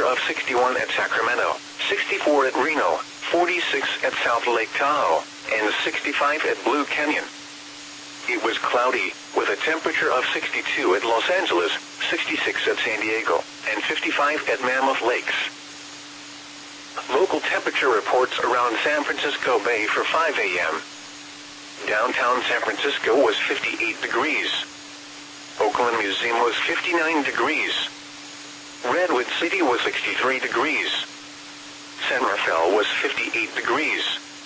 of 61 at Sacramento, 64 at Reno, 46 at South Lake Tahoe, and 65 at Blue Canyon. It was cloudy, with a temperature of 62 at Los Angeles, 66 at San Diego, and 55 at Mammoth Lakes. Local temperature reports around San Francisco Bay for 5 a.m. Downtown San Francisco was 58 degrees. Oakland Museum was 59 degrees. Redwood City was 63 degrees. San Rafael was 58 degrees.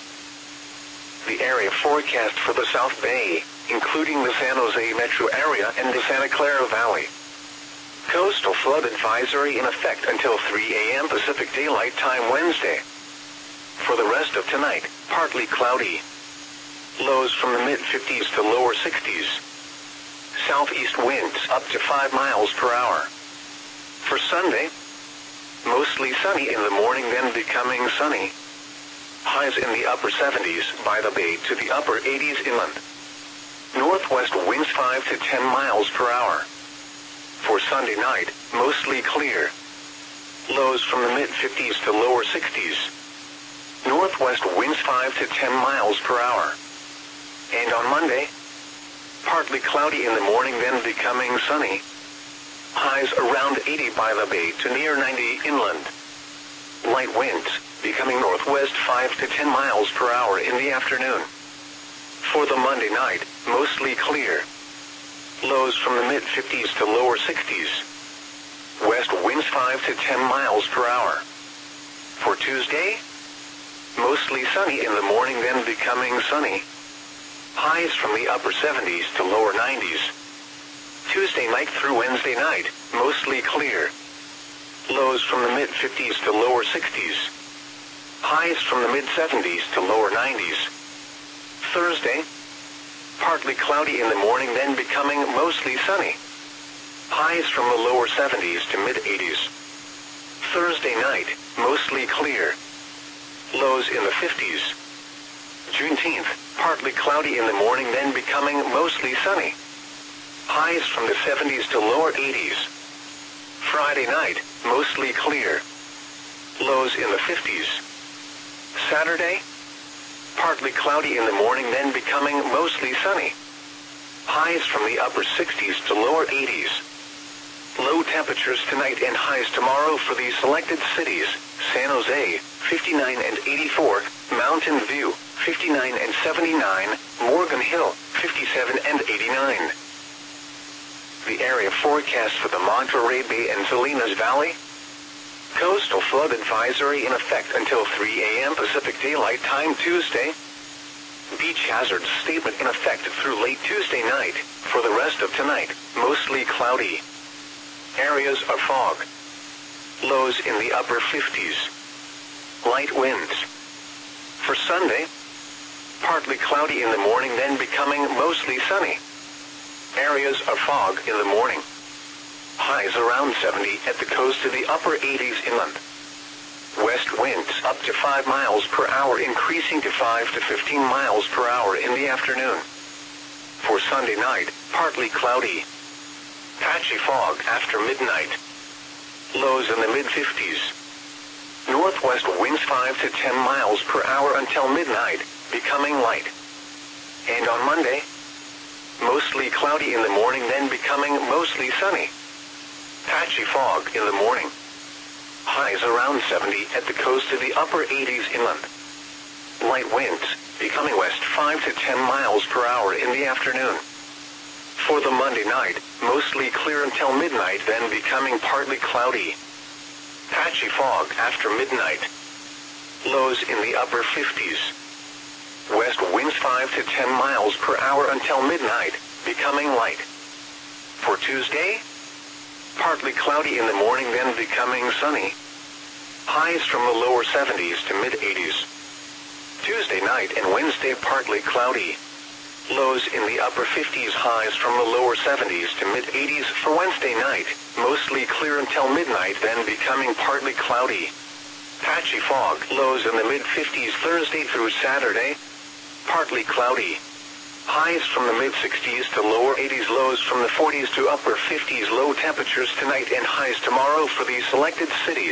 The area forecast for the South Bay, including the San Jose metro area and the Santa Clara Valley. Coastal flood advisory in effect until 3 a.m. Pacific Daylight Time Wednesday. For the rest of tonight, partly cloudy. Lows from the mid-50s to lower 60s. Southeast winds up to 5 miles per hour. For Sunday, mostly sunny in the morning, then becoming sunny. Highs in the upper 70s by the bay to the upper 80s inland. Northwest winds 5 to 10 miles per hour. For Sunday night, mostly clear. Lows from the mid-50s to lower 60s. Northwest winds 5 to 10 miles per hour. And on Monday, partly cloudy in the morning, then becoming sunny. Highs around 80 by the bay to near 90 inland. Light winds, becoming northwest 5 to 10 miles per hour in the afternoon. For the Monday night, mostly clear. Lows from the mid-50s to lower 60s. West winds 5 to 10 miles per hour. For Tuesday, mostly sunny in the morning, then becoming sunny. Highs from the upper 70s to lower 90s. Tuesday night through Wednesday night, mostly clear. Lows from the mid-50s to lower 60s. Highs from the mid-70s to lower 90s. Thursday, partly cloudy in the morning, then becoming mostly sunny. Highs from the lower 70s to mid-80s. Thursday night, mostly clear. Lows in the 50s. Juneteenth, partly cloudy in the morning, then becoming mostly sunny. Highs from the 70s to lower 80s. Friday night, mostly clear. Lows in the 50s. Saturday, partly cloudy in the morning, then becoming mostly sunny. Highs from the upper 60s to lower 80s. Low temperatures tonight and highs tomorrow for these selected cities: San Jose, 59 and 84, Mountain View, 59 and 79, Morgan Hill, 57 and 89. The area forecast for the Monterey Bay and Salinas Valley. Coastal flood advisory in effect until 3 a.m. Pacific Daylight Time Tuesday. Beach hazard statement in effect through late Tuesday night. For the rest of tonight, mostly cloudy. Areas of fog. Lows in the upper 50s. Light winds. For Sunday, partly cloudy in the morning, then becoming mostly sunny. Areas of fog in the morning. Highs around 70 at the coast to the upper 80s inland. West winds up to 5 miles per hour, increasing to 5 to 15 miles per hour in the afternoon. For Sunday night, partly cloudy. Patchy fog after midnight. Lows in the mid-50s. Northwest winds 5 to 10 miles per hour until midnight, becoming light. And on Monday, mostly cloudy in the morning, then becoming mostly sunny. Patchy fog in the morning. Highs around 70 at the coast to the upper 80s inland. Light winds, becoming west 5 to 10 miles per hour in the afternoon. For the Monday night, mostly clear until midnight, then becoming partly cloudy. Patchy fog after midnight. Lows in the upper 50s. West winds 5 to 10 miles per hour until midnight, becoming light. For Tuesday, partly cloudy in the morning, then becoming sunny. Highs from the lower 70s to mid-80s. Tuesday night and Wednesday partly cloudy. Lows in the upper 50s, highs from the lower 70s to mid-80s. For Wednesday night, mostly clear until midnight, then becoming partly cloudy. Patchy fog, lows in the mid-50s. Thursday through Saturday, partly cloudy. Highs from the mid-60s to lower 80s, lows from the 40s to upper 50s. Low temperatures tonight and highs tomorrow for these selected cities.